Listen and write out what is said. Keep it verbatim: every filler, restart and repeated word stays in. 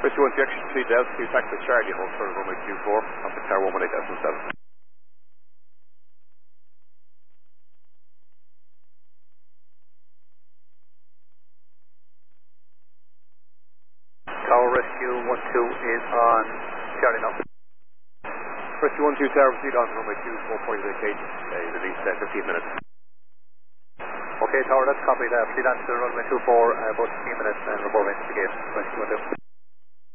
Rescue one two, action three Delta, two taxi Charlie, hold for runway two four, off the tower one one eight seven. Tower Rescue one two is on Charlie now. Rescue one two, Tower, proceed on runway two four, forty to the cage, uh, release uh, fifteen minutes. Okay, Tower, let's copy that. Proceed on to runway two four, uh, about fifteen minutes, and report into the gate. Rescue one two.